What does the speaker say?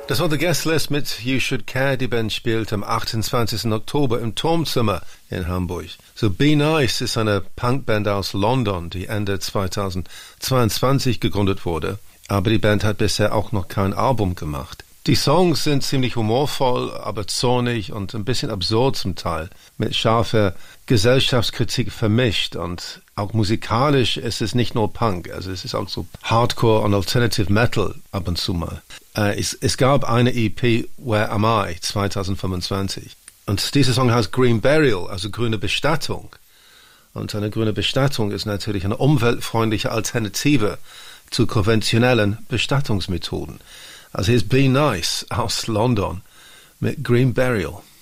Das war The Guest List mit You Should Care. Die Band spielt am 28. Oktober im Turmzimmer in Hamburg. So Be Nice ist eine Punkband aus London, die Ende 2022 gegründet wurde. Aber die Band hat bisher auch noch kein Album gemacht. Die Songs sind ziemlich humorvoll, aber zornig und ein bisschen absurd zum Teil, mit scharfer Gesellschaftskritik vermischt. Und auch musikalisch ist es nicht nur Punk, also es ist auch so Hardcore und Alternative Metal ab und zu mal. Es gab eine EP, Where Am I, 2025. Und dieser Song heißt Green Burial, also grüne Bestattung. Und eine grüne Bestattung ist natürlich eine umweltfreundliche Alternative zu konventionellen Bestattungsmethoden. Also hier ist Be Nice aus London mit Green Burial.